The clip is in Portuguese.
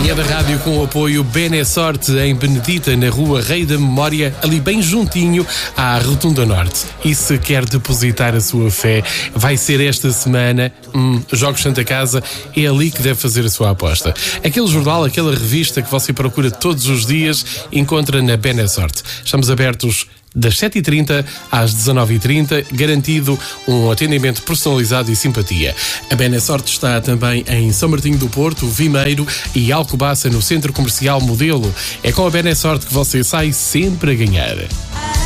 Manhã da Rádio com o apoio Benesorte em Benedita, na Rua Rei da Memória, ali bem juntinho à Rotunda Norte. E se quer depositar a sua fé, vai ser esta semana, Jogos Santa Casa, é ali que deve fazer a sua aposta. Aquele jornal, aquela revista que você procura todos os dias, encontra na Benesorte. Estamos abertos das 7h30 às 19h30, garantido um atendimento personalizado e simpatia. A Benesorte está também em São Martinho do Porto, Vimeiro e Alcobaça, no Centro Comercial Modelo. É com a Benesorte que você sai sempre a ganhar.